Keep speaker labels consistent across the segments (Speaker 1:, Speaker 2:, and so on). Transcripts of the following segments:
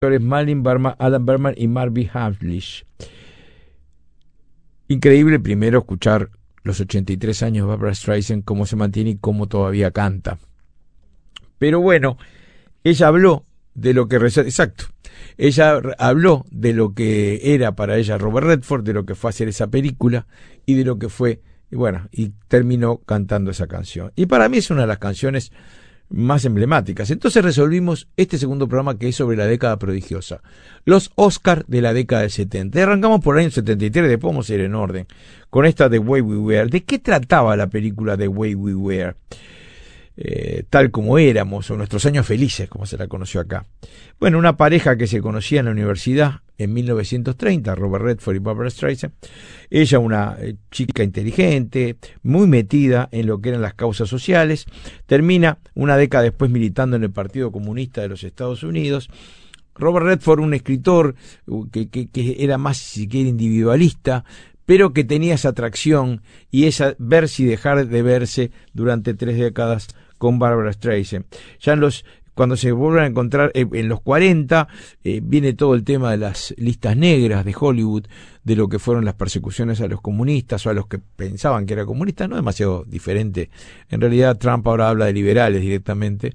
Speaker 1: Malin Barma, Adam Berman y Marvin Hamlish. Increíble primero escuchar los 83 años de Barbra Streisand, cómo se mantiene y cómo todavía canta. Pero bueno, ella habló de lo que... Exacto. Ella habló de lo que era para ella Robert Redford, de lo que fue hacer esa película y de lo que fue... Y bueno, y terminó cantando esa canción. Y para mí es una de las canciones más emblemáticas. Entonces resolvimos este segundo programa, que es sobre la década prodigiosa, los Oscar de la década del 70. Y arrancamos por el año 73, después vamos a ir en orden con esta The Way We Were. ¿De qué trataba la película The Way We Were? Tal como éramos, o Nuestros años felices, como se la conoció acá. Bueno, una pareja que se conocía en la universidad en 1930, Robert Redford y Barbra Streisand. Ella, una chica inteligente, muy metida en lo que eran las causas sociales, termina una década después militando en el Partido Comunista de los Estados Unidos. Robert Redford, un escritor que era más, si quiere, individualista, pero que tenía esa atracción y esa verse y dejar de verse durante 3 décadas con Barbra Streisand. Ya cuando se vuelven a encontrar en los 40, viene todo el tema de las listas negras de Hollywood, de lo que fueron las persecuciones a los comunistas o a los que pensaban que era comunista, no demasiado diferente. En realidad Trump ahora habla de liberales directamente.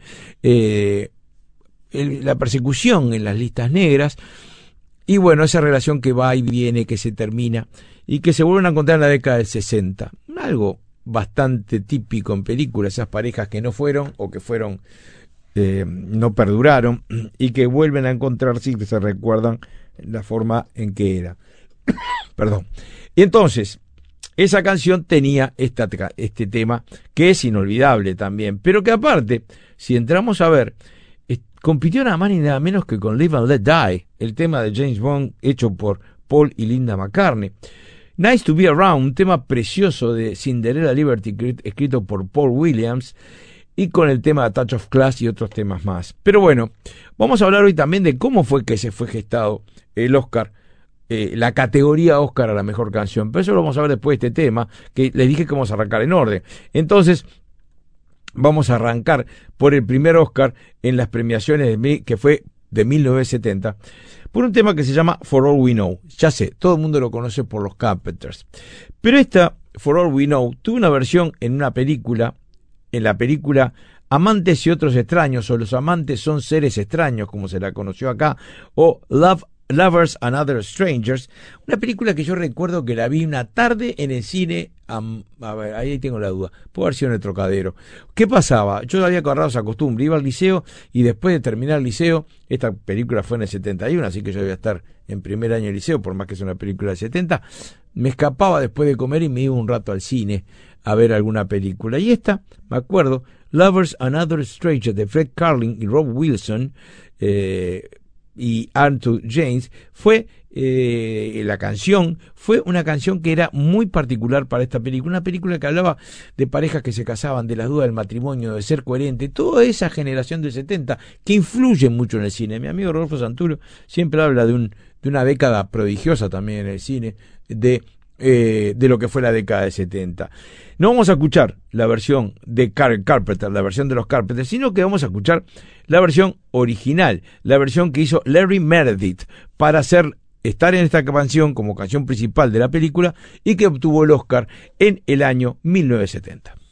Speaker 1: La persecución en las listas negras, y bueno, esa relación que va y viene, que se termina, y que se vuelven a encontrar en la década del 60. Algo bastante típico en películas, esas parejas que no fueron o que fueron, no perduraron, y que vuelven a encontrarse y que se recuerdan la forma en que era. Perdón. Y entonces, esa canción tenía este tema, que es inolvidable también, pero que aparte, si entramos a ver, compitió nada más ni nada menos que con Live and Let Die, el tema de James Bond hecho por Paul y Linda McCartney. Nice to Be Around, un tema precioso de Cinderella Liberty, escrito por Paul Williams, y con el tema de Touch of Class y otros temas más. Pero bueno, vamos a hablar hoy también de cómo fue que se fue gestado el Oscar, la categoría Oscar a la mejor canción. Pero eso lo vamos a ver después de este tema, que les dije que vamos a arrancar en orden. Entonces, vamos a arrancar por el primer Oscar en las premiaciones que fue de 1970, por un tema que se llama For All We Know. Ya sé, todo el mundo lo conoce por los Carpenters, pero esta For All We Know tuvo una versión en la película Amantes y otros extraños, o Los amantes son seres extraños, como se la conoció acá, o Lovers and Other Strangers, una película que yo recuerdo que la vi una tarde en el cine. A ver, ahí tengo la duda, puede haber sido en el Trocadero. ¿Qué pasaba? Yo había agarrado esa costumbre, iba al liceo, y después de terminar el liceo, esta película fue en el 71, así que yo debía estar en primer año de liceo, por más que es una película de 70, me escapaba después de comer y me iba un rato al cine a ver alguna película. Y esta, me acuerdo, Lovers and Other Strangers, de Fred Carlin y Rob Wilson, y Arthur James, fue la canción, fue una canción que era muy particular para esta película, una película que hablaba de parejas que se casaban, de las dudas del matrimonio, de ser coherente, toda esa generación del 70 que influye mucho en el cine. Mi amigo Rodolfo Santuro siempre habla de una década prodigiosa también en el cine, de lo que fue la década de 70. No vamos a escuchar la versión de Carpenter, la versión de los Carpenters, sino que vamos a escuchar la versión original, la versión que hizo Larry Meredith para estar en esta canción como canción principal de la película, y que obtuvo el Oscar en el año 1970.